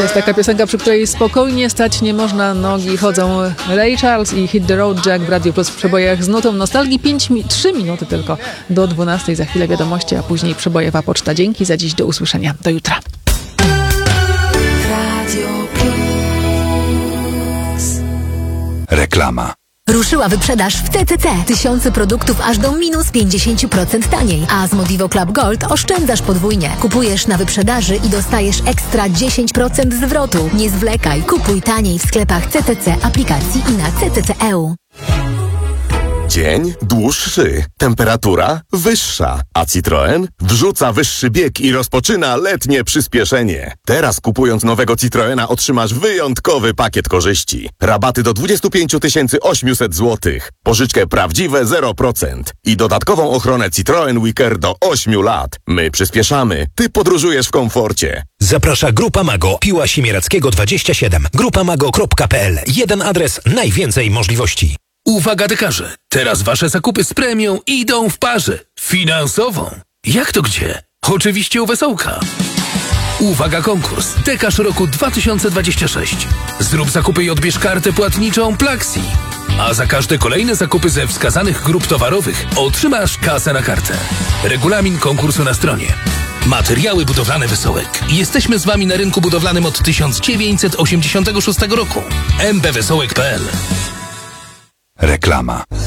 jest taka piosenka, przy której spokojnie stać nie można, nogi chodzą. Ray Charles i Hit the Road Jack w Radio Plus w przebojach z nutą nostalgii. 3 minuty tylko do 12. Za chwilę wiadomości, a później przebojowa poczta. Dzięki za dziś, do usłyszenia. Do jutra. Radio Plus. Reklama. Ruszyła wyprzedaż w CCC. Tysiące produktów aż do minus 50% taniej. A z Modivo Club Gold oszczędzasz podwójnie. Kupujesz na wyprzedaży i dostajesz ekstra 10% zwrotu. Nie zwlekaj. Kupuj taniej w sklepach CCC, aplikacji i na CCC.eu. Dzień dłuższy, temperatura wyższa, a Citroen wrzuca wyższy bieg i rozpoczyna letnie przyspieszenie. Teraz kupując nowego Citroena otrzymasz wyjątkowy pakiet korzyści. Rabaty do 25 800 zł, pożyczkę prawdziwe 0% i dodatkową ochronę Citroen Wicker do 8 lat. My przyspieszamy, ty podróżujesz w komforcie. Zaprasza Grupa Mago, Piła Siemierackiego 27. grupamago.pl. Jeden adres, najwięcej możliwości. Uwaga dekarze, teraz wasze zakupy z premią idą w parze. Finansową. Jak to gdzie? Oczywiście u Wesołka. Uwaga konkurs. Dekarz roku 2026. Zrób zakupy i odbierz kartę płatniczą Plaxi. A za każde kolejne zakupy ze wskazanych grup towarowych otrzymasz kasę na kartę. Regulamin konkursu na stronie. Materiały budowlane Wesołek. Jesteśmy z wami na rynku budowlanym od 1986 roku. mbwesołek.pl. Reklama.